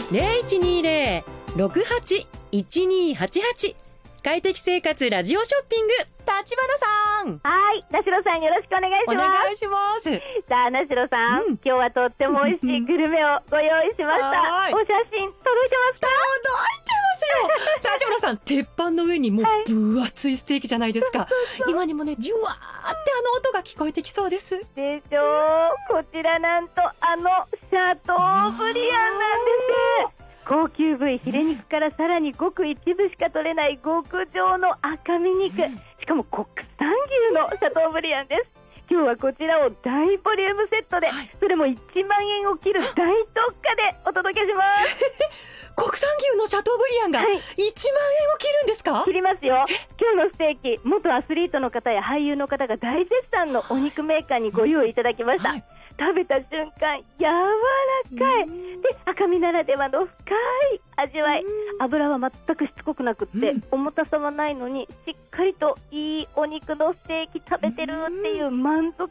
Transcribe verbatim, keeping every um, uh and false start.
ゼロいちにゼロ ろくはち いちにはちはち。快適生活ラジオショッピング、立花さん。 はい、なしろさんよろしくお願いします。 お願いします。 さあ、なしろさん、うん、今日はとっても美味しいグルメをご用意しましたお写真届いてますか？ 届いてますよ立花さん、鉄板の上にもう分厚いステーキじゃないですか、はい、そうそうそう、今にもねジュワーってあの音が聞こえてきそうです。 でしょう。こちらなんとあのシャトーブリアンなんです。高級部位ヒレ肉からさらにごく一部しか取れない極上の赤身肉、しかも国産牛のシャトーブリアンです。今日はこちらを大ボリュームセットで、はい、それもいちまんえんを切る大特価でお届けします国産牛のシャトーブリアンがいちまんえんを切るんですか？ 切りますよ。今日のステーキ、元アスリートの方や俳優の方が大絶賛のお肉メーカーにご用意いただきました、はい、食べた瞬間柔らかいで、赤身ならではの深い味わい、油は全くしつこくなくって、うん、重たさはないのにしっかりといいお肉のステーキ食べてるっていう満足